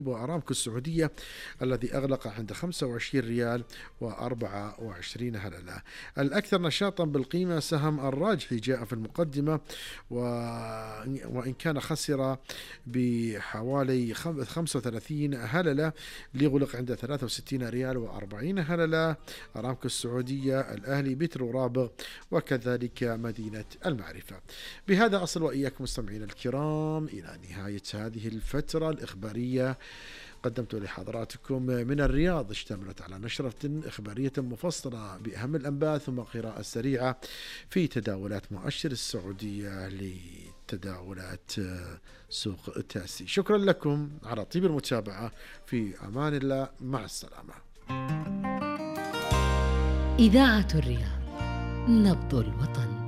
وأرامكو السعودية الذي أغلق عند 25 ريال و24 هللة. الأكثر نشاطا بالقيمة سهم الراجحي جاء في المقدمة، وإن كان خسر بحوالي 35 هللة ليغلق عند 63 ريال و40 هللة. أرامكو السعودية، الأهلي، بترو رابغ، وكذلك مدينة المعرفة. بهذا أصل وإياكم مستمعين الكرام إلى نهاية هذه الفترة الإخبارية قدمت لحضراتكم من الرياض، اشتملت على نشرة إخبارية مفصلة بأهم الأنباء ثم قراءة سريعة في تداولات مؤشر السعودية لتداولات سوق التاسي. شكرا لكم على طيب المتابعة، في أمان الله، مع السلامة. إذاعة الرياض، نبض الوطن.